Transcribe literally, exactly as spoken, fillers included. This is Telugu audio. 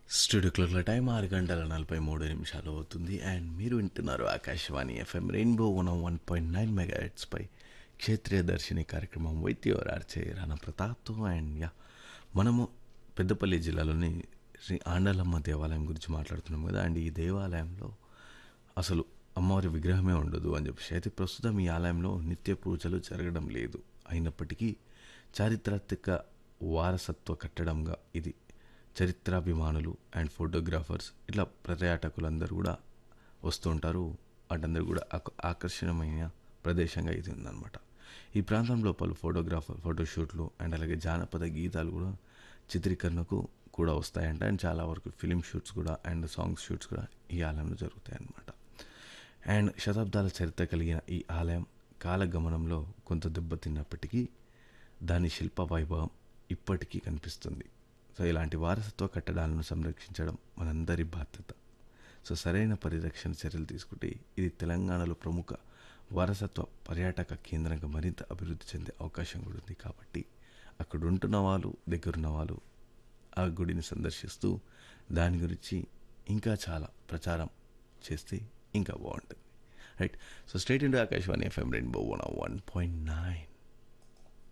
స్టూడియో క్లాక్ల టైం ఆరు గంటల నలభై మూడు నిమిషాలు అవుతుంది అండ్ మీరు వింటున్నారు Akashvani FM rainbow one one point nine mega పై క్షేత్రీయ దర్శిని కార్యక్రమం వైత్ యువర్ ఆర్చే రాణా ప్రతాప్తో అండ్ యా మనము పెద్దపల్లి జిల్లాలోని శ్రీ ఆండాలమ్మ దేవాలయం గురించి మాట్లాడుతున్నాం కదా. అండ్ ఈ దేవాలయంలో అసలు అమ్మవారి విగ్రహమే ఉండదు అని చెప్పేసి అయితే ప్రస్తుతం ఈ ఆలయంలో నిత్య పూజలు జరగడం లేదు. అయినప్పటికీ చారిత్రాత్మక వారసత్వ కట్టడంగా ఇది చరిత్రాభిమానులు అండ్ ఫోటోగ్రాఫర్స్ ఇట్లా పర్యాటకులందరూ కూడా వస్తుంటారు. వాటందరూ కూడా ఆక- ఆకర్షణీయమైన ప్రదేశంగా ఇది ఉందన్నమాట. ఈ ప్రాంతంలో పలు ఫోటోగ్రాఫర్ ఫోటోషూట్లు అండ్ అలాగే జానపద గీతాలు కూడా చిత్రీకరణకు కూడా వస్తాయంట. అండ్ చాలా వరకు ఫిలిం షూట్స్ కూడా అండ్ సాంగ్స్ షూట్స్ కూడా ఈ ఆలయంలో జరుగుతాయి అన్నమాట. అండ్ శతాబ్దాల చరిత్ర కలిగిన ఈ ఆలయం కాలగమనంలో కొంత దెబ్బతిన్నప్పటికీ దాని శిల్ప వైభవం ఇప్పటికీ కనిపిస్తుంది. సో ఇలాంటి వారసత్వ కట్టడాలను సంరక్షించడం మనందరి బాధ్యత. సో సరైన పరిరక్షణ చర్యలు తీసుకుంటే ఇది తెలంగాణలో ప్రముఖ వారసత్వ పర్యాటక కేంద్రంగా మరింత అభివృద్ధి చెందే అవకాశం కూడా ఉంది. కాబట్టి అక్కడ ఉంటున్న వాళ్ళు దగ్గరున్న వాళ్ళు ఆ గుడిని సందర్శిస్తూ దాని గురించి ఇంకా చాలా ప్రచారం చేస్తే ఇంకా బాగుంటుంది. Right. So state into Akashvani FM rainbow one one point nine.